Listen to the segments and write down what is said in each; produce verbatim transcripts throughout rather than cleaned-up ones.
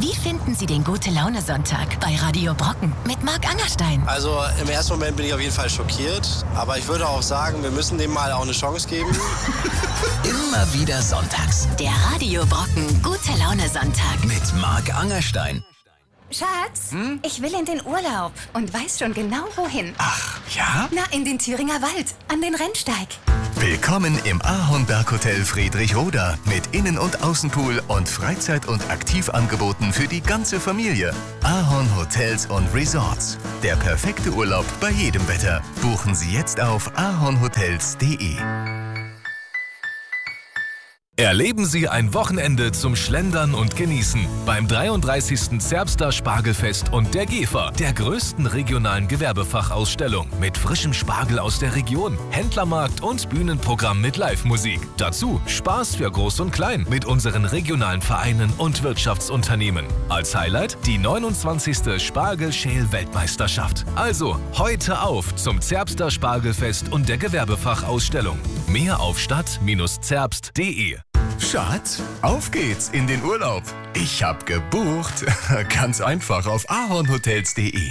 Wie finden Sie den Gute-Laune-Sonntag bei Radio Brocken mit Marc Angerstein? Also im ersten Moment bin ich auf jeden Fall schockiert. Aber ich würde auch sagen, wir müssen dem mal auch eine Chance geben. Immer wieder sonntags. Der Radio Brocken Gute-Laune-Sonntag Mit Marc Angerstein. Schatz, hm? ich will in den Urlaub und weiß schon genau wohin. Ach, ja? Na, in den Thüringer Wald, an den Rennsteig. Willkommen im Ahornberg-Hotel Friedrichroda mit Innen- und Außenpool und Freizeit- und Aktivangeboten für die ganze Familie. Ahorn Hotels und Resorts. Der perfekte Urlaub bei jedem Wetter. Buchen Sie jetzt auf ahornhotels punkt de. Erleben Sie ein Wochenende zum Schlendern und Genießen beim dreiunddreißigsten Zerbster Spargelfest und der Gefer, der größten regionalen Gewerbefachausstellung mit frischem Spargel aus der Region, Händlermarkt und Bühnenprogramm mit Live-Musik. Dazu Spaß für Groß und Klein mit unseren regionalen Vereinen und Wirtschaftsunternehmen. Als Highlight die neunundzwanzigste Spargel-Schäl-Weltmeisterschaft. Also heute auf zum Zerbster Spargelfest und der Gewerbefachausstellung. Mehr auf stadt Bindestrich zerbst punkt de. Schatz, auf geht's in den Urlaub. Ich hab gebucht. Ganz einfach auf ahornhotels punkt de.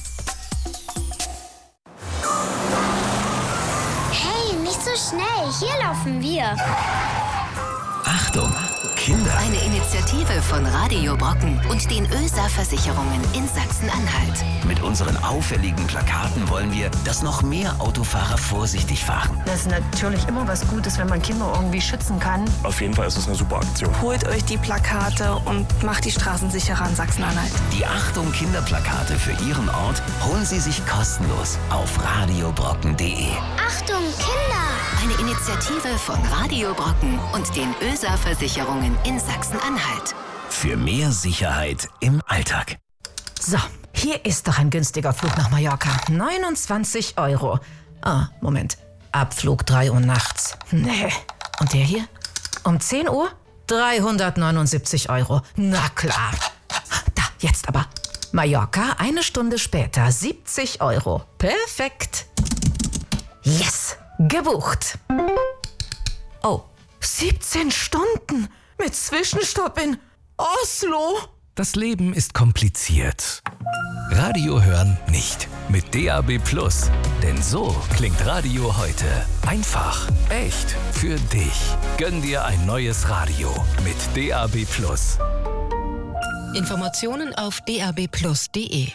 Hey, nicht so schnell. Hier laufen wir. Achtung, Kinder. Eine Initiative von Radio Brocken und den Ö S A-Versicherungen in Sachsen-Anhalt. Mit unseren auffälligen Plakaten wollen wir, dass noch mehr Autofahrer vorsichtig fahren. Das ist natürlich immer was Gutes, wenn man Kinder irgendwie schützen kann. Auf jeden Fall ist es eine super Aktion. Holt euch die Plakate und macht die Straßen sicherer in Sachsen-Anhalt. Die Achtung Kinderplakate für Ihren Ort holen Sie sich kostenlos auf radiobrocken punkt de. Achtung, Kinder! Eine Initiative von Radio Brocken und den Ö S A-Versicherungen in Sachsen-Anhalt. Für mehr Sicherheit im Alltag. So, hier ist doch ein günstiger Flug nach Mallorca. neunundzwanzig Euro. Ah, Moment. Abflug drei Uhr nachts. Nee. Und der hier? Um zehn Uhr? dreihundertneunundsiebzig Euro. Na klar. Da, jetzt aber. Mallorca, eine Stunde später, siebzig Euro. Perfekt. Yes, gebucht. Oh, siebzehn Stunden mit Zwischenstopp in Oslo. Das Leben ist kompliziert. Radio hören nicht. Mit D A B Plus. Denn so klingt Radio heute. Einfach, echt, für dich. Gönn dir ein neues Radio mit D A B Plus. Informationen auf d a b plus punkt de.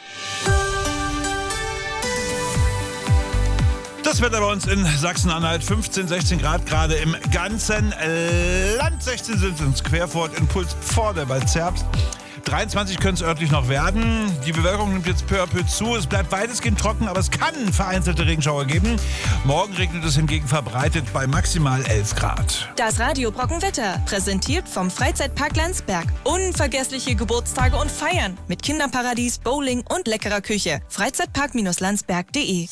Das Wetter bei uns in Sachsen-Anhalt, fünfzehn, sechzehn Grad gerade im ganzen Land. sechzehn sind es in Querfurt, Impuls Pforte bei Zerbst. dreiundzwanzig können es örtlich noch werden. Die Bewölkung nimmt jetzt peu à peu zu. Es bleibt weitestgehend trocken, aber es kann vereinzelte Regenschauer geben. Morgen regnet es hingegen verbreitet bei maximal elf Grad. Das Radio Brocken Wetter, präsentiert vom Freizeitpark Landsberg. Unvergessliche Geburtstage und Feiern mit Kinderparadies, Bowling und leckerer Küche. freizeitpark Landsberg punkt de.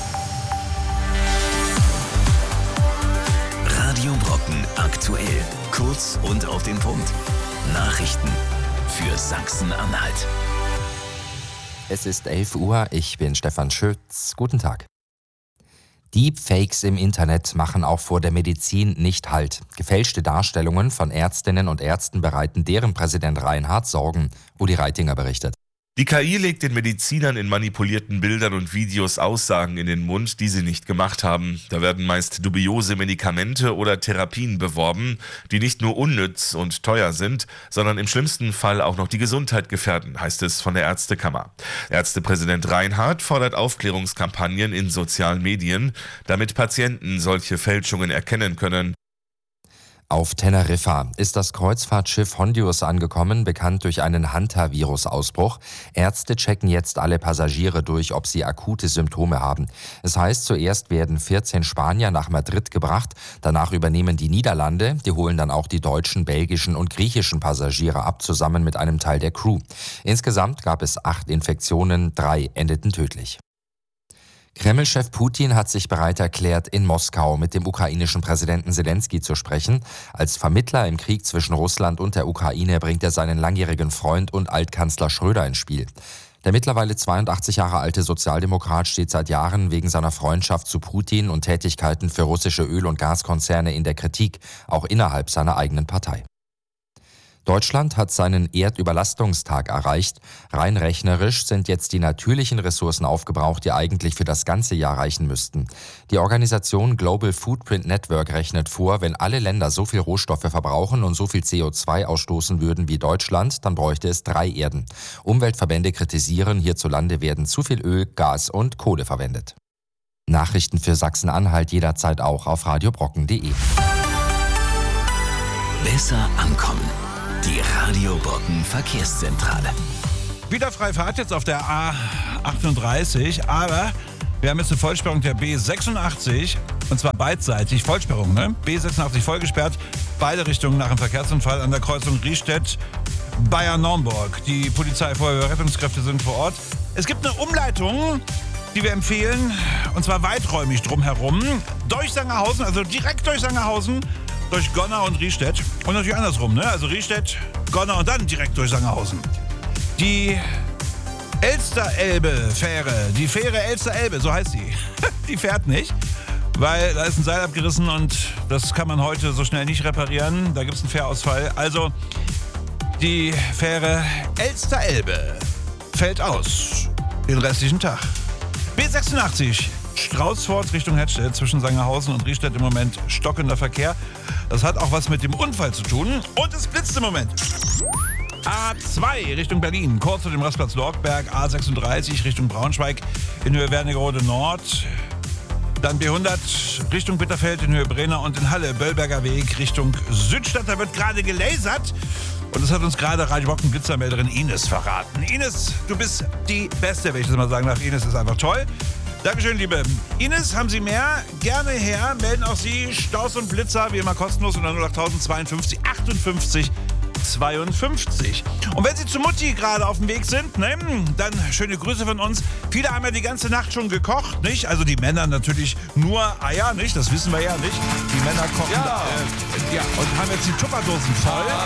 Radio Brocken aktuell. Kurz und auf den Punkt. Nachrichten für Sachsen-Anhalt. Es ist elf Uhr, ich bin Stefan Schütz. Guten Tag. Deepfakes im Internet machen auch vor der Medizin nicht Halt. Gefälschte Darstellungen von Ärztinnen und Ärzten bereiten deren Präsident Reinhardt Sorgen, Udi Reitinger berichtet. Die K I legt den Medizinern in manipulierten Bildern und Videos Aussagen in den Mund, die sie nicht gemacht haben. Da werden meist dubiose Medikamente oder Therapien beworben, die nicht nur unnütz und teuer sind, sondern im schlimmsten Fall auch noch die Gesundheit gefährden, heißt es von der Ärztekammer. Ärztepräsident Reinhardt fordert Aufklärungskampagnen in sozialen Medien, damit Patienten solche Fälschungen erkennen können. Auf Teneriffa ist das Kreuzfahrtschiff Hondius angekommen, bekannt durch einen Hanta-Virus-Ausbruch. Ärzte checken jetzt alle Passagiere durch, ob sie akute Symptome haben. Es heißt, zuerst werden vierzehn Spanier nach Madrid gebracht, danach übernehmen die Niederlande, die holen dann auch die deutschen, belgischen und griechischen Passagiere ab, zusammen mit einem Teil der Crew. Insgesamt gab es acht Infektionen, drei endeten tödlich. Kreml-Chef Putin hat sich bereit erklärt, in Moskau mit dem ukrainischen Präsidenten Selenskyj zu sprechen. Als Vermittler im Krieg zwischen Russland und der Ukraine bringt er seinen langjährigen Freund und Altkanzler Schröder ins Spiel. Der mittlerweile zweiundachtzig Jahre alte Sozialdemokrat steht seit Jahren wegen seiner Freundschaft zu Putin und Tätigkeiten für russische Öl- und Gaskonzerne in der Kritik, auch innerhalb seiner eigenen Partei. Deutschland hat seinen Erdüberlastungstag erreicht. Rein rechnerisch sind jetzt die natürlichen Ressourcen aufgebraucht, die eigentlich für das ganze Jahr reichen müssten. Die Organisation Global Footprint Network rechnet vor, wenn alle Länder so viel Rohstoffe verbrauchen und so viel C O zwei ausstoßen würden wie Deutschland, dann bräuchte es drei Erden. Umweltverbände kritisieren, hierzulande werden zu viel Öl, Gas und Kohle verwendet. Nachrichten für Sachsen-Anhalt jederzeit auch auf radiobrocken punkt de. Besser ankommen. Die Radio Brocken Verkehrszentrale. Wieder freie Fahrt jetzt auf der A achtunddreißig, aber wir haben jetzt eine Vollsperrung der B sechsundachtzig und zwar beidseitig. Vollsperrung, ne? B sechsundachtzig vollgesperrt, beide Richtungen nach einem Verkehrsunfall an der Kreuzung Riestedt-Bayern-Naumburg. Die Polizei, Feuerwehr, Rettungskräfte sind vor Ort. Es gibt eine Umleitung, die wir empfehlen, und zwar weiträumig drumherum. Durch Sangerhausen, also direkt durch Sangerhausen, durch Gonner und Riestedt. Und natürlich andersrum, ne? Also Riestedt, Gonner und dann direkt durch Sangerhausen. Die Elster-Elbe-Fähre, die Fähre Elster-Elbe, so heißt sie, die fährt nicht, weil da ist ein Seil abgerissen und das kann man heute so schnell nicht reparieren. Da gibt es einen Fährausfall. Also die Fähre Elster-Elbe fällt aus den restlichen Tag. B sechsundachtzig, Straußfurt Richtung Hettstedt, zwischen Sangerhausen und Riestedt im Moment stockender Verkehr. Das hat auch was mit dem Unfall zu tun und es blitzt im Moment. A zwei Richtung Berlin, kurz vor dem Rastplatz Lorkberg, A sechsunddreißig Richtung Braunschweig in Höhe Wernigerode Nord. Dann B hundert Richtung Bitterfeld in Höhe Brenner und in Halle, Böllberger Weg Richtung Südstadt. Da wird gerade gelasert. Und das hat uns gerade Radio Brocken Blitzermelderin Ines verraten. Ines, du bist die Beste, wenn ich das mal sagen darf. Ines ist einfach toll. Dankeschön, liebe Ines. Haben Sie mehr? Gerne her. Melden auch Sie Staus und Blitzer, wie immer kostenlos, unter null acht zweiundfünfzig achtundfünfzig zweiundfünfzig. Und wenn Sie zu Mutti gerade auf dem Weg sind, ne, dann schöne Grüße von uns. Viele haben ja die ganze Nacht schon gekocht, nicht? Also die Männer natürlich nur Eier, nicht? Das wissen wir ja nicht. Die Männer kochen ja. Äh, ja, und haben jetzt die Tupperdosen voll.